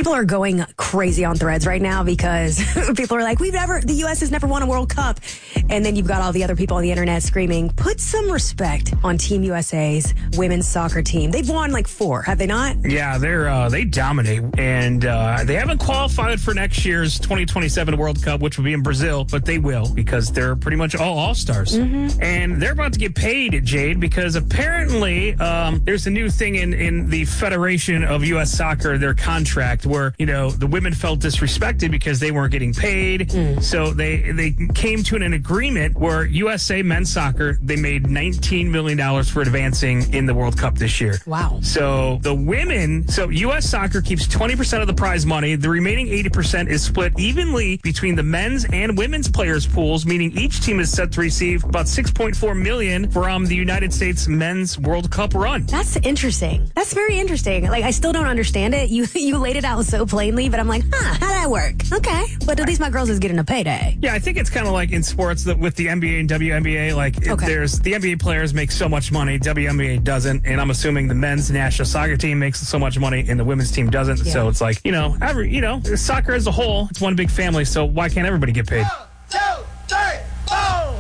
People are going crazy on Threads right now because people are like, the U.S. has never won a World Cup. And then you've got all the other people on the internet screaming, put some respect on Team USA's women's soccer team. They've won like 4, have they not? Yeah, they dominate. And they haven't qualified for next year's 2027 World Cup, which will be in Brazil, but they will because they're pretty much all all-stars. Mm-hmm. And they're about to get paid, Jade, because apparently there's a new thing in the Federation of U.S. Soccer, their contract, where, the women felt disrespected because they weren't getting paid. So they came to an agreement where USA men's soccer, they made $19 million for advancing in the World Cup this year. Wow. So U.S. soccer keeps 20% of the prize money. The remaining 80% is split evenly between the men's and women's players pools, meaning each team is set to receive about $6.4 million from the United States men's World Cup run. That's interesting. That's very interesting. Like, I still don't understand it. You laid it out so plainly, but I'm like, how'd that work? Okay. But at least my girls is getting a payday. Yeah, I think it's kind of like in sports with the NBA and WNBA. Like, there's the NBA players make so much money, WNBA doesn't, and I'm assuming the men's national soccer team makes so much money and the women's team doesn't. Yeah. So it's like, soccer as a whole, it's one big family, so why can't everybody get paid?